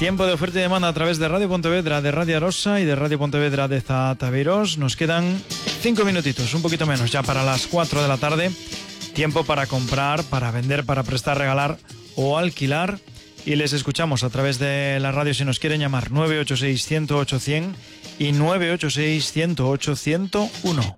Tiempo de oferta y demanda a través de Radio Pontevedra, de Radio Arosa y de Radio Pontevedra de Zataviros. Nos quedan 5 minutitos, un poquito menos, ya para las 4 de la tarde. Tiempo para comprar, para vender, para prestar, regalar o alquilar. Y les escuchamos a través de la radio si nos quieren llamar 986-108-100 y 986-108-101.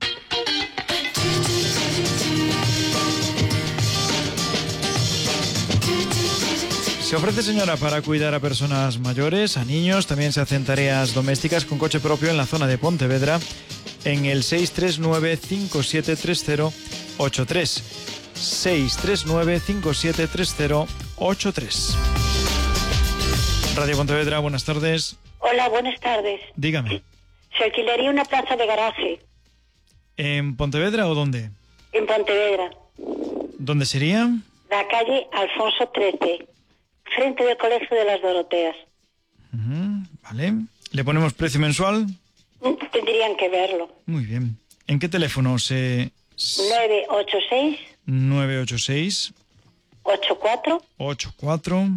Se ofrece, señora, para cuidar a personas mayores, a niños. También se hacen tareas domésticas con coche propio en la zona de Pontevedra en el 639-5730-83. 639-5730-83. Radio Pontevedra, buenas tardes. Hola, buenas tardes. Dígame. Se alquilaría una plaza de garaje. ¿En Pontevedra o dónde? En Pontevedra. ¿Dónde sería? La calle Alfonso XIII, frente del Colegio de las Doroteas. Vale. ¿Le ponemos precio mensual? Tendrían que verlo. Muy bien. ¿En qué teléfono se...? 986 986 84 84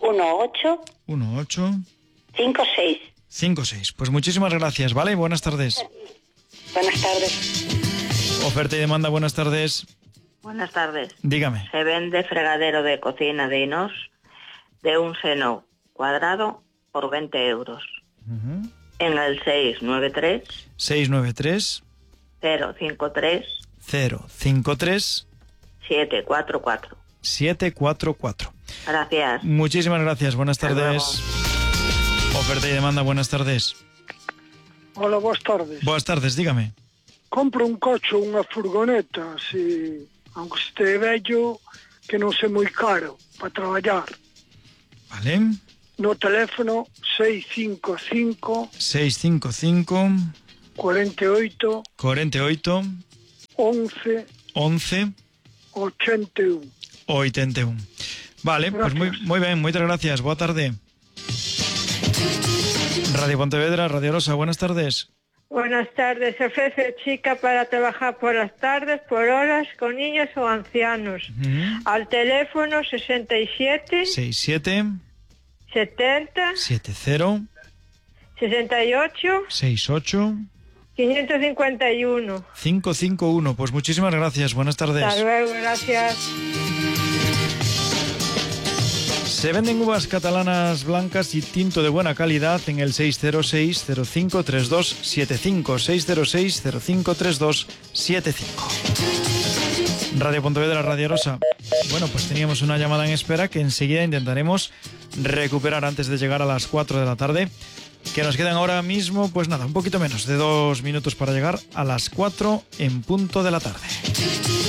18 18 56. 56. Pues muchísimas gracias, ¿vale? Buenas tardes. Buenas tardes. Oferta y demanda, buenas tardes. Buenas tardes. Dígame. Se vende fregadero de cocina de inox de un seno cuadrado por 20 euros. En el 693 693 053 053 744. 744. Gracias. Muchísimas gracias, buenas Hasta tardes. Oferta y demanda, buenas tardes. Hola, boas tardes. Buenas tardes, dígame. Compro un coche ou unha furgoneta, si, aunque este vello, que non sei moi caro, para traballar. Vale. No teléfono 655 655 48 48 11 11 81. 81. Vale, Gracias. pues muy bien, muchas gracias. Boa tarde. Radio Pontevedra, Radio Rosa, buenas tardes. Buenas tardes. Se ofrece chica para trabajar por las tardes, por horas, con niños o ancianos. Al teléfono 67 67 70 70 68 68 551. 551. Pues muchísimas gracias, buenas tardes. Hasta luego, gracias. Se venden uvas catalanas blancas y tinto de buena calidad en el 606-053275. 606-053275. Radio Pontevedra, Radio Rosa. Bueno, pues teníamos una llamada en espera que enseguida intentaremos recuperar antes de llegar a las 4 de la tarde. Que nos quedan ahora mismo, pues nada, un poquito menos de 2 minutos para llegar a las 4 en punto de la tarde.